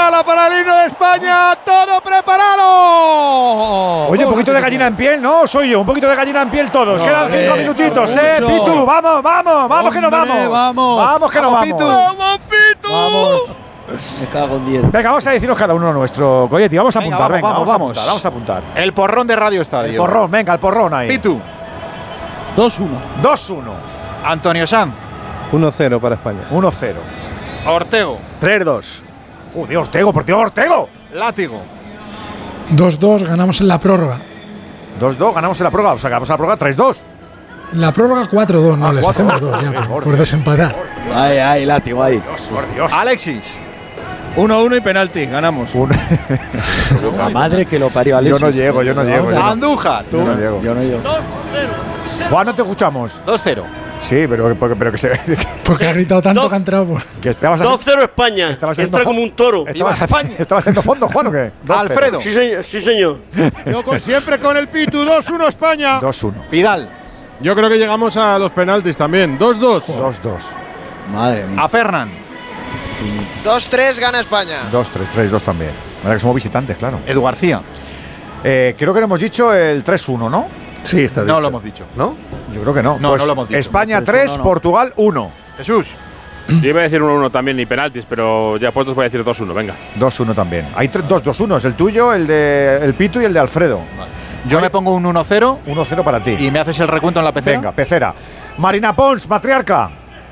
gala para el himno de España. ¡Todo preparado! Oye, un poquito de gallina en piel, ¿no? Soy yo, un poquito de gallina en piel todos. Quedan 5 minutitos, Pitu, vamos, que nos vamos. Vamos, que nos vamos. Pitu. ¡Vamos, Pitu! Vamos. Me cago en 10. Venga, vamos a decirnos cada uno nuestro Coyetti. Vamos a Venga, apuntar, vamos. a apuntar. El porrón de Radio Estadio. El porrón, venga, el porrón ahí. Pitu. 2-1. 2-1. Antonio Sanz. 1-0 para España. 1-0. Ortego. 3-2. Joder, Ortego, por Dios, Ortego. Látigo. 2-2, ganamos en la prórroga. 2-2, ganamos en la prórroga. O sea, ganamos en la prórroga 3-2. En la prórroga 4-2, no, les hacemos 2 ya, por desempatar. Ay, látigo, ahí. Por Dios. Alexis. 1-1 y penalti, ganamos. La madre que lo parió, Alex. Yo no llego. Andújar. Yo no llego. Yo no llego. Juan, no te escuchamos. 2-0. Sí, pero que se Porque ha gritado tanto que ha entrado. que estabas 2-0 España. Estabas haciendo Entra como un toro. ¿Estabas haciendo fondo, Juan, o qué? 2-0. Alfredo. Sí, señor. Yo siempre con el Pitu. 2-1 España. 2-1. Vidal. Yo creo que llegamos a los penaltis también. 2-2. 2-2. Madre mía. A Fernan. 2-3 gana España. 2-3, 3-2 también. Ahora que somos visitantes, claro. Edu García. Creo que le hemos dicho el 3-1, ¿no? Sí, está dicho. No lo hemos dicho. ¿No? Yo creo que no. No, Pues no lo hemos dicho. España 3, Portugal 1. Jesús. Yo iba a decir 1-1 también, ni penaltis, pero ya puestos voy a decir 2-1, venga. 2-1 también. Hay 2-2-1, el tuyo, el de el Pitu y el de Alfredo. Yo me pongo un 1-0 1-0 para ti. y me haces el recuento en la pecera. Venga, pecera. Marina Pons, matriarca.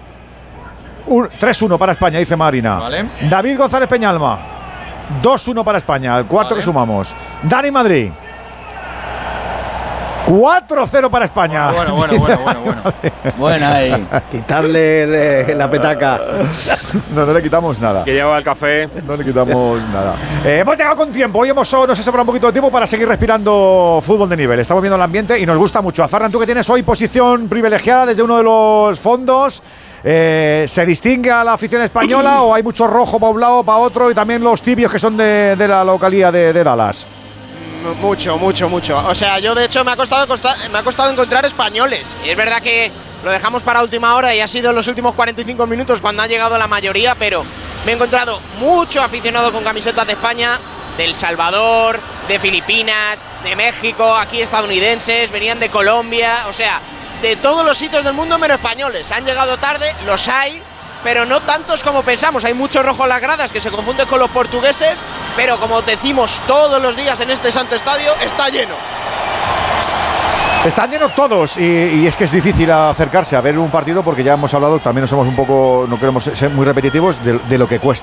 3-1 para España, dice Marina. Vale. David González Peñalma. 2-1 para España, el cuarto que sumamos. Dani Madrid. 4-0 para España. Bueno. Buena ahí. Quitarle la petaca. No le quitamos nada. Que lleva el café. No le quitamos nada. Hemos llegado con tiempo. Hoy nos ha sobrado un poquito de tiempo para seguir respirando fútbol de nivel. Estamos viendo el ambiente y nos gusta mucho. Fernan, tú que tienes hoy posición privilegiada desde uno de los fondos. ¿Se distingue a la afición española o hay mucho rojo para un lado, para otro y también los tibios que son de la localidad de Dallas? Mucho. O sea, yo de hecho me ha costado encontrar españoles. Y es verdad que lo dejamos para última hora y ha sido en los últimos 45 minutos cuando ha llegado la mayoría, pero me he encontrado mucho aficionado con camisetas de España, de El Salvador, de Filipinas, de México, aquí estadounidenses, venían de Colombia, o sea, de todos los sitios del mundo menos españoles. Han llegado tarde, los hay, pero no tantos como pensamos. Hay mucho rojo en las gradas que se confunde con los portugueses, pero como decimos todos los días en este santo estadio, está lleno. Están llenos todos y es que es difícil acercarse a ver un partido porque ya hemos hablado, también nos somos un poco, no queremos ser muy repetitivos, de lo que cuesta.